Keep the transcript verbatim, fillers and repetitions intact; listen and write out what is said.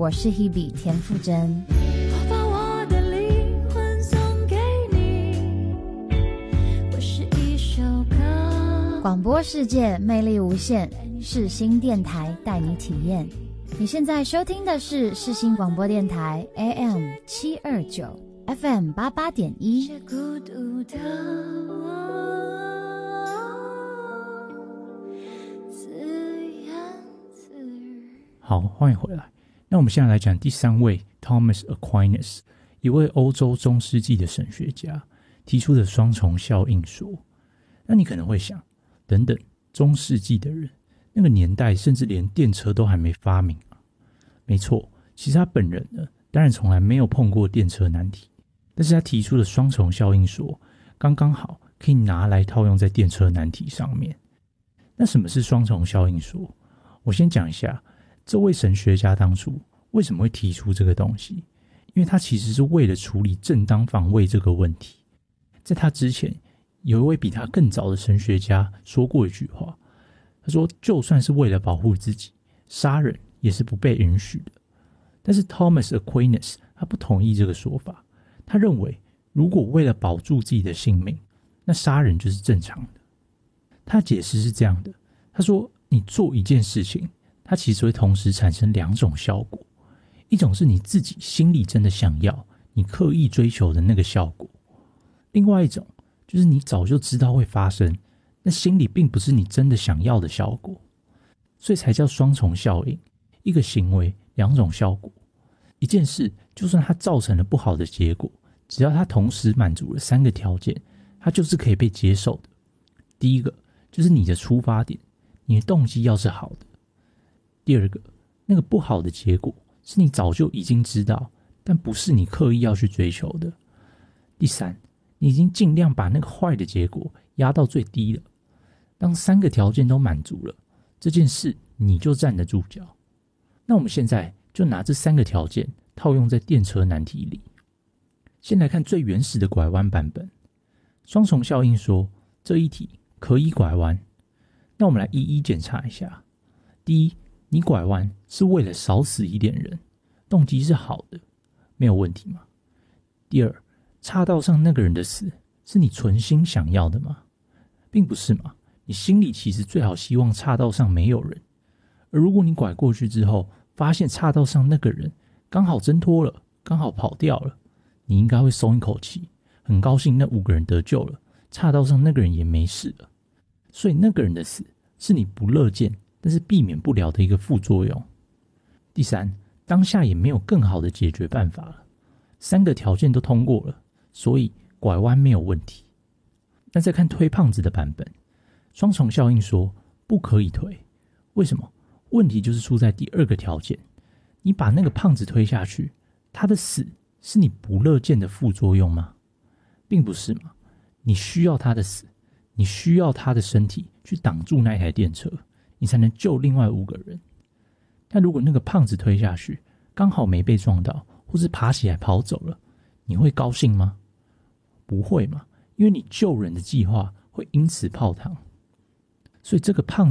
我是 Hebe 田馥甄。 我把我的灵魂送给你，我是一首歌。 广播世界魅力无限，世新电台带你体验。你现在收听的是世新广播电台 A M 七二九 F M 八八点一。 是孤独的我，自言自语。 好，欢迎回来。那我们现在来讲第三位 Thomas Aquinas， 一位欧洲中世纪的神学家提出的双重效应说。那你可能会想，等等，中世纪的人那个年代甚至连电车都还没发明啊。没错，其实他本人呢，当然从来没有碰过电车难题，但是他提出的双重效应说刚刚好可以拿来套用在电车难题上面。那什么是双重效应说？我先讲一下这位神学家当初为什么会提出这个东西，因为他其实是为了处理正当防卫这个问题。在他之前，有一位比他更早的神学家说过一句话，他说就算是为了保护自己，杀人也是不被允许的。但是 Thomas Aquinas 他不同意这个说法，他认为如果为了保住自己的性命，那杀人就是正常的。他解释是这样的，他说你做一件事情，它其实会同时产生两种效果，一种是你自己心里真的想要，你刻意追求的那个效果，另外一种就是你早就知道会发生，那心里并不是你真的想要的效果，所以才叫双重效应。一个行为两种效果，一件事就算它造成了不好的结果，只要它同时满足了三个条件，它就是可以被接受的。第一个就是你的出发点，你的动机要是好的。第二个，那个不好的结果是你早就已经知道，但不是你刻意要去追求的。第三，你已经尽量把那个坏的结果压到最低了。当三个条件都满足了，这件事你就站得住脚。那我们现在就拿这三个条件套用在电车难题里。先来看最原始的拐弯版本。双重效应说这一题可以拐弯，那我们来一一检查一下。第一，你拐弯是为了少死一点人，动机是好的，没有问题吗？第二，岔道上那个人的死是你存心想要的吗？并不是嘛，你心里其实最好希望岔道上没有人，而如果你拐过去之后发现岔道上那个人刚好挣脱了，刚好跑掉了，你应该会松一口气，很高兴那五个人得救了，岔道上那个人也没事了。所以那个人的死是你不乐见但是避免不了的一个副作用。第三，当下也没有更好的解决办法了，三个条件都通过了，所以拐弯没有问题。那再看推胖子的版本，双重效应说不可以推，为什么？问题就是出在第二个条件，你把那个胖子推下去，他的死是你不乐见的副作用吗？并不是嘛，你需要他的死，你需要他的身体去挡住那台电车，你才能救另外五个人。但如果那个胖子推下去刚好没被撞到，或是爬起来跑走了，你会高兴吗？不会嘛，因为你救人的计划会因此泡汤。所以这个胖